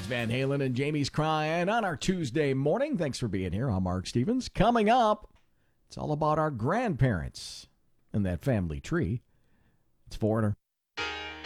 Van Halen and Jamie's Crying on our Tuesday morning. Thanks for being here. I'm Mark Stevens. Coming up, it's all about our grandparents and that family tree. It's Foreigner.